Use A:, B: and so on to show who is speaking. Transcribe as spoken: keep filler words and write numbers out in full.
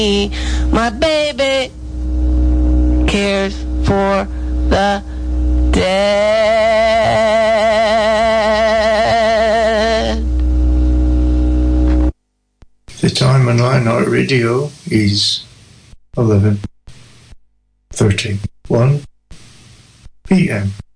A: My baby cares for the dead.
B: The time on Lion Heart Radio is eleven thirty-one p m